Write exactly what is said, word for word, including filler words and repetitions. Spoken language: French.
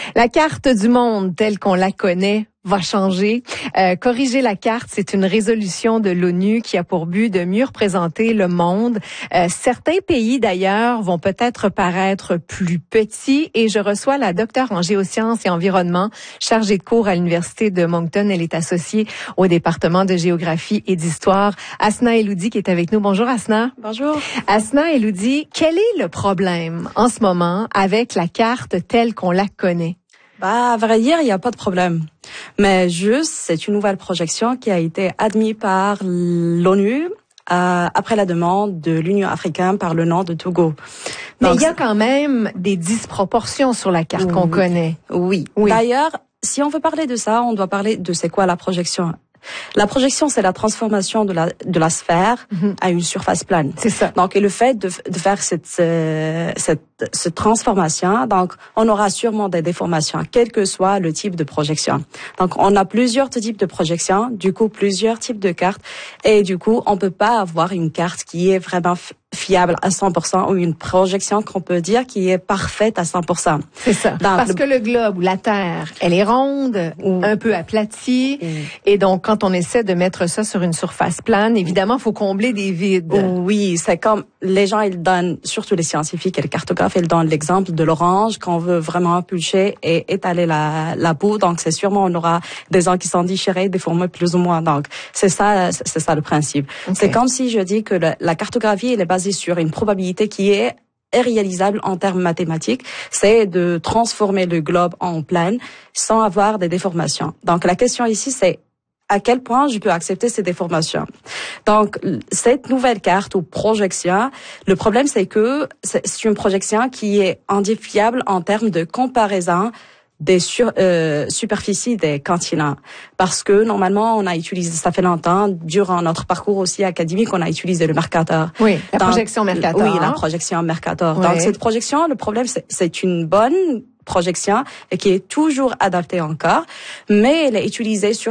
La carte du monde telle qu'on la connaît va changer. Euh, corriger la carte, c'est une résolution de l'ONU qui a pour but de mieux représenter le monde. Euh, certains pays, d'ailleurs, vont peut-être paraître plus petits et je reçois la docteure en géosciences et environnement, chargée de cours à l'Université de Moncton. Elle est associée au département de géographie et d'histoire. Asna Eloudi qui est avec nous. Bonjour Asna. Bonjour. Asna Eloudi, quel est le problème en ce moment avec la carte telle qu'on la connaît? Bah, à vrai dire, il n'y a pas de problème. Mais juste, c'est une nouvelle projection qui a été admise par l'ONU euh, après la demande de l'Union africaine par le nom de Togo. Mais Donc, il y a quand même des disproportions sur la carte oui, qu'on connaît. Oui. oui. D'ailleurs, si on veut parler de ça, on doit parler de c'est quoi la projection. La projection, c'est la transformation de la de la sphère mm-hmm. à une surface plane. C'est ça. Donc, et le fait de, de faire cette, euh, cette cette transformation, donc on aura sûrement des déformations, quel que soit le type de projection. Donc, on a plusieurs types de projections, du coup plusieurs types de cartes, et du coup, on peut pas avoir une carte qui est vraiment fiable à cent pour cent ou une projection qu'on peut dire qui est parfaite à cent pour cent. C'est ça. Donc, Parce le... que le globe ou la Terre, elle est ronde, mmh. un peu aplatie, mmh. et donc quand on essaie de mettre ça sur une surface plane, évidemment, il faut combler des vides. Oui, c'est comme les gens, ils donnent, surtout les scientifiques et les cartographes, ils donnent l'exemple de l'orange qu'on veut vraiment éplucher et étaler la, la peau. Donc, c'est sûrement, on aura des gens qui sont déchirés, déformés plus ou moins. Donc, c'est ça, c'est ça le principe. Okay. C'est comme si je dis que le, la cartographie, elle est basée sur une probabilité qui est irréalisable en termes mathématiques, c'est de transformer le globe en plane sans avoir des déformations. Donc, la question ici, c'est à quel point je peux accepter ces déformations. Donc, cette nouvelle carte ou projection, le problème, c'est que c'est une projection qui est indéfiable en termes de comparaison des sur, euh, superficies des continents. Parce que, normalement, on a utilisé, ça fait longtemps, durant notre parcours aussi académique, on a utilisé le Mercator. Oui, la Donc, projection Mercator. Oui, la projection Mercator. Oui. Donc, cette projection, le problème, c'est, c'est une bonne projection et qui est toujours adaptée encore, mais elle est utilisée sur